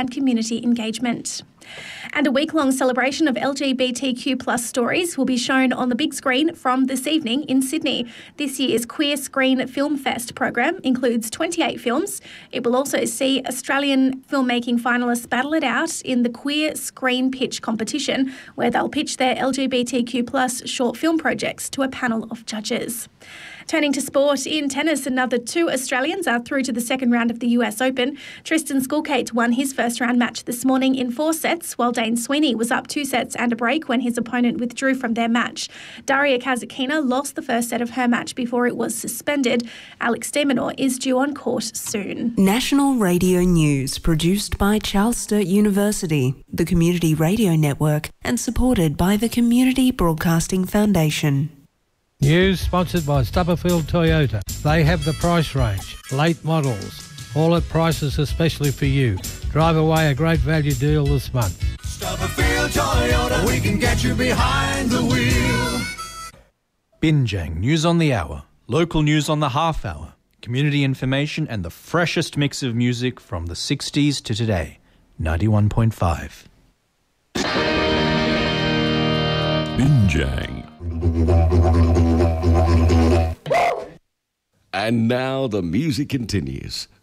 and community engagement. And a week-long celebration of LGBTQ+ stories will be shown on the big screen from this evening in Sydney. This year's Queer Screen Film Fest program includes 28 films. It will also see Australian filmmaking finalists battle it out in the Queer Screen Pitch competition, where they'll pitch their LGBTQ+ short film projects to a panel of judges. Turning to sport, in tennis, another 2 Australians are through to the second round of the US Open. Tristan Skulkate won his first round match this morning in 4 sets, while Dane Sweeney was up 2 sets and a break when his opponent withdrew from their match. Daria Kasatkina lost the first set of her match before it was suspended. Alex de Minaur is due on court soon. National Radio News, produced by Charles Sturt University, the Community Radio Network, and supported by the Community Broadcasting Foundation. News sponsored by Stubberfield Toyota. They have the price range, late models, all at prices especially for you. Drive away a great value deal this month. Stubberfield Toyota, we can get you behind the wheel. Binjang News on the Hour, local news on the half hour, community information and the freshest mix of music from the 60s to today. 91.5. Binjang. And now the music continues